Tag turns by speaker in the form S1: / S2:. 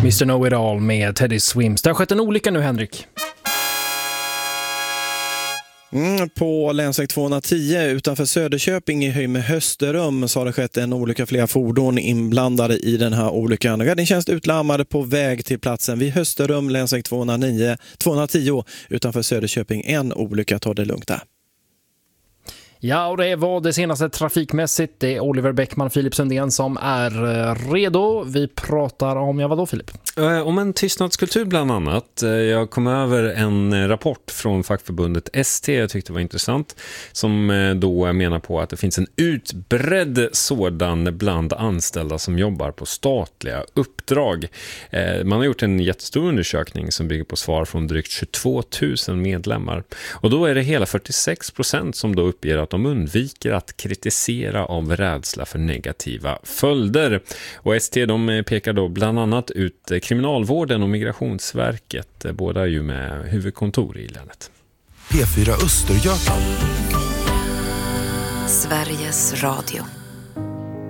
S1: Mr. Know It All med Teddy Swims. Det har skett en olycka nu, Henrik.
S2: På länsväg 210 utanför Söderköping i höjd med Hösterum så har det skett en olycka. Flera fordon inblandade i den här olyckan. Räddningstjänst utlarmade på väg till platsen vid Hösterum, länsväg 210 utanför Söderköping. En olycka, tar det lugnt där.
S1: Ja, och det var det senaste trafikmässigt. Det är Oliver Bäckman, Filip Sundén som är redo. Vi pratar om, vad då Filip?
S3: Om en tystnadskultur bland annat. Jag kom över en rapport från fackförbundet ST, jag tyckte det var intressant, som då menar på att det finns en utbredd sådan bland anställda som jobbar på statliga uppdrag. Man har gjort en jättestor undersökning som bygger på svar från drygt 22 000 medlemmar. Och då är det hela 46% som då uppger att de undviker att kritisera av rädsla för negativa följder. Och ST de pekar då bland annat ut Kriminalvården och Migrationsverket, båda ju med huvudkontor i länet.
S4: P4 Östergötland.
S5: Sveriges Radio.